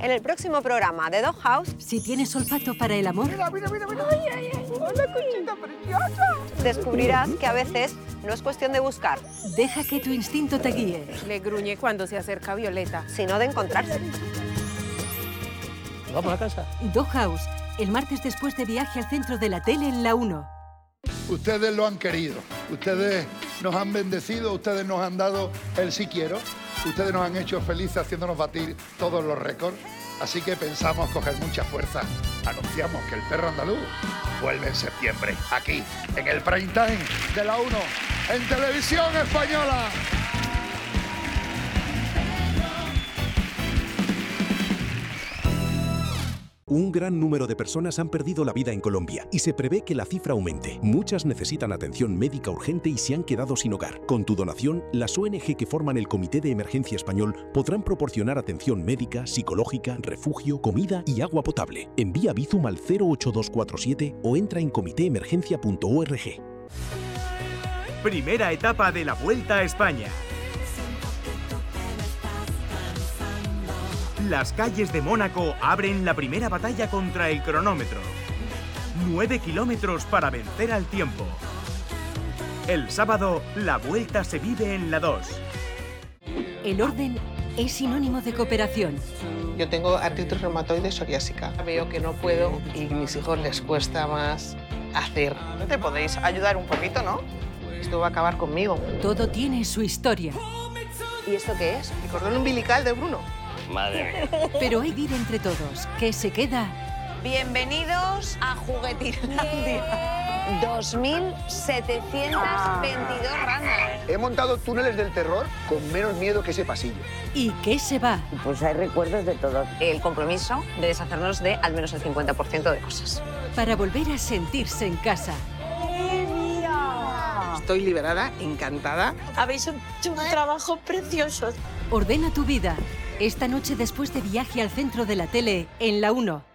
En el próximo programa de Dog House, Si tienes olfato para el amor, Mira. ¡Ay, ay, ay! ¡Hola, Conchita preciosa! descubrirás que a veces no es cuestión de buscar, deja que tu instinto te guíe. Le gruñe cuando se acerca Violeta. sino de encontrarse. ¿Vamos a casa? Dog House, el martes después de Viaje al Centro de la Tele en la 1. Ustedes lo han querido, ustedes nos han bendecido, ustedes nos han dado el sí quiero, ustedes nos han hecho felices haciéndonos batir todos los récords, así que pensamos coger mucha fuerza. Anunciamos que el perro andaluz vuelve en septiembre, aquí, en el prime time de la 1, en Televisión Española. Un gran número de personas han perdido la vida en Colombia y se prevé que la cifra aumente. Muchas necesitan atención médica urgente y se han quedado sin hogar. Con tu donación, las ONG que forman el Comité de Emergencia Español podrán proporcionar atención médica, psicológica, refugio, comida y agua potable. Envía Bizum al 08247 o entra en comitéemergencia.org. Primera etapa de la Vuelta a España. Las calles de Mónaco abren la primera batalla contra el cronómetro. 9 kilómetros para vencer al tiempo. El sábado, la Vuelta se vive en la 2. El orden es sinónimo de cooperación. Yo tengo artritis reumatoide psoriásica. Veo que no puedo y a mis hijos les cuesta más hacer. ¿No te podéis ayudar un poquito, no? Esto va a acabar conmigo. Todo tiene su historia. ¿Y esto qué es? El cordón umbilical de Bruno. Madre mía. Pero hay vida entre todos, que se queda. Bienvenidos a Juguetilandia. 2.722 randas. He montado túneles del terror con menos miedo que ese pasillo. ¿Y qué se va? Pues hay recuerdos de todo. El compromiso de deshacernos de al menos el 50% de cosas. Para volver a sentirse en casa. Estoy liberada, encantada. Habéis hecho un trabajo precioso. Ordena tu vida. Esta noche después de Viaje al Centro de la Tele en la 1.